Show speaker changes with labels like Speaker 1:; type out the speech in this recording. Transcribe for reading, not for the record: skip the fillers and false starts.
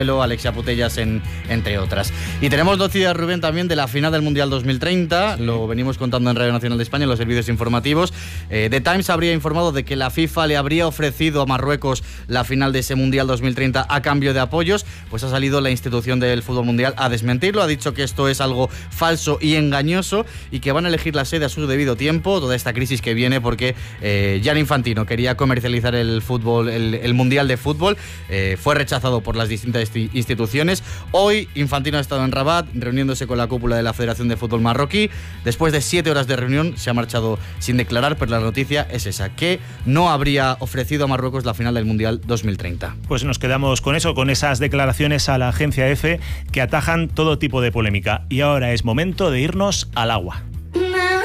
Speaker 1: Alexia Putellas, entre otras. Y tenemos noticias, Rubén, también de la final del Mundial 2030. Sí. Lo venimos contando en Radio Nacional de España, en los servicios informativos. The Times habría informado de que la FIFA le habría ofrecido a Marruecos la final de ese Mundial 2030 a cambio de apoyos. Pues ha salido la institución del fútbol mundial a desmentirlo. Ha dicho que esto es algo falso y engañoso y que van a elegir la sede a su debido tiempo. Toda esta crisis que viene porque Gianni Infantino quería comercializar el fútbol, el Mundial de fútbol. Fue rechazado por las distintas instituciones. Hoy Infantino ha estado en Rabat reuniéndose con la cúpula de la Federación de Fútbol marroquí. Después de 7 horas de reunión se ha marchado sin declarar, pero la noticia es esa, que no habría ofrecido a Marruecos la final del Mundial 2030.
Speaker 2: Pues nos quedamos con eso, con esas declaraciones a la agencia EFE que atajan todo tipo de polémica. Y ahora es momento de irnos al agua.